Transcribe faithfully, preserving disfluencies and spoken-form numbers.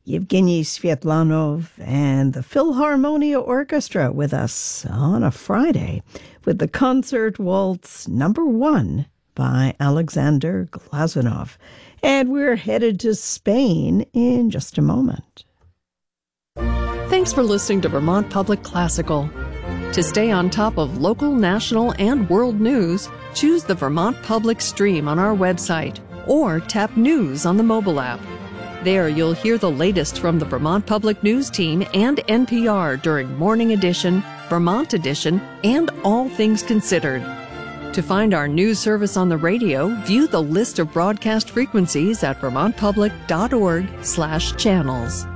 Yevgeny Svetlanov and the Philharmonia Orchestra with us on a Friday with the Concert Waltz number one by Alexander Glazunov. And we're headed to Spain in just a moment. Thanks for listening to Vermont Public Classical. To stay on top of local, national, and world news, choose the Vermont Public stream on our website or tap News on the mobile app. There you'll hear the latest from the Vermont Public News team and N P R during Morning Edition, Vermont Edition, and All Things Considered. To find our news service on the radio, view the list of broadcast frequencies at vermontpublic dot org slash channels.